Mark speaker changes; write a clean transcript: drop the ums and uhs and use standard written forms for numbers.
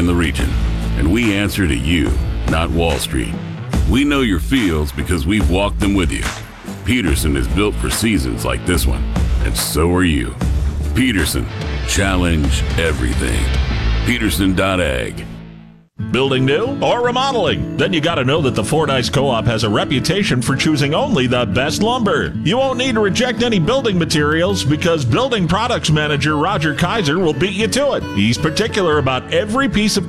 Speaker 1: the region. And we answer to you, not Wall Street. We know your fields because we've walked them with you. Peterson is built for seasons like this one, and so are you. Peterson, challenge everything. Peterson.ag.
Speaker 2: Building new or remodeling? Then you got to know that the Fordyce Co-op has a reputation for choosing only the best lumber. You won't need to reject any building materials because Building Products Manager Roger Kaiser will beat you to it. He's particular about every piece of